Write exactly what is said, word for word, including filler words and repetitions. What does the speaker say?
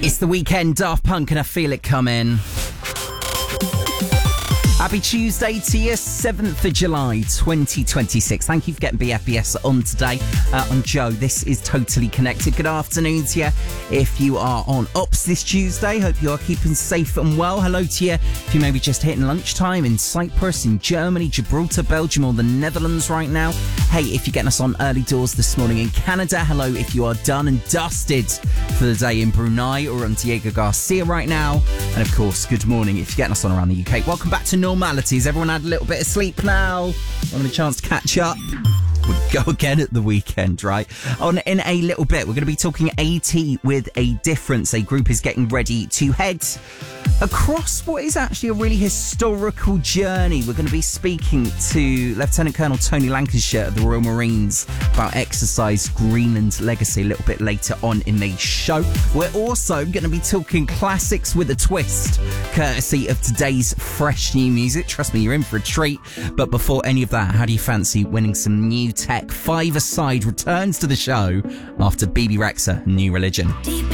It's the weekend, Daft Punk, and I feel it coming. Happy Tuesday to you, seventh of July, twenty twenty-six. Thank you for getting B F B S on today. Uh, I'm Joe. This is Totally Connected. Good afternoon to you. If you are on Ops this Tuesday, hope you are keeping safe and well. Hello to you if you may be just hitting lunchtime in Cyprus, in Germany, Gibraltar, Belgium, or the Netherlands right now. Hey, if you're getting us on early doors this morning in Canada, hello if you are done and dusted for the day in Brunei or on Diego Garcia right now. And of course, good morning if you're getting us on around the U K. Welcome back to Normalities. Everyone had a little bit of sleep now. Having a chance to catch up. We'll go again at the weekend, right? On in a little bit, we're going to be talking AT with a difference. A group is getting ready to head across what is actually a really historical journey. We're going to be speaking to Lieutenant Colonel Tony Lancashire of the Royal Marines about Exercise Greenland's legacy a little bit later on in the show. We're also going to be talking classics with a twist, courtesy of today's fresh new music. Trust me, you're in for a treat. But before any of that, how do you fancy winning some new tech? Five-A-Side returns to the show after B B Rexha, New Religion.